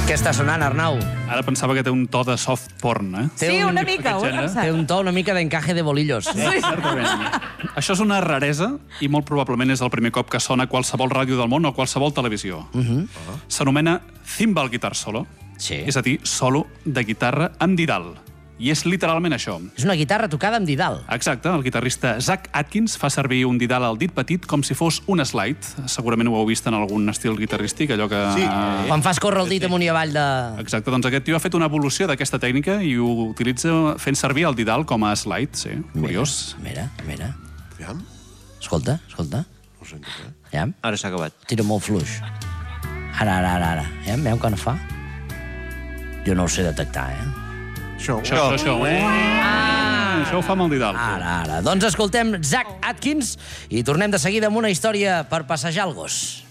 Què està sonant, Arnau? Ara pensava que té un to de soft porn, eh? Sí, una mica, ho he pensat. Té un to una mica d'encaje de bolillos. Sí, certament. Això és una raresa i molt probablement és el primer cop que sona a qualsevol ràdio del món o a qualsevol televisió. S'anomena Cymbal Guitar Solo, Sí. és a dir, solo de guitarra amb didal. I és literalment això. És una guitarra tocada amb didal. Exacte, el guitarrista Zach Atkins fa servir un didal al dit petit com si fos un slide. Segurament ho heu vist en algun estil guitarrístic, allò que... Sí. Quan fas córrer el dit amunt i avall de... Exacte, doncs aquest tio ha fet una evolució d'aquesta tècnica i ho utilitza fent servir el didal com a slide, sí. Curiós. Mira. Aviam, Escolta. no sento res. Aviam. Ara s'ha acabat. Tira molt fluix. Ara. Aviam com fa. Jo no ho sé detectar, Això. Això. Això ho fa amb el didal. Ara. Doncs escoltem Zach Atkins i tornem de seguida amb una història per passejar el gos.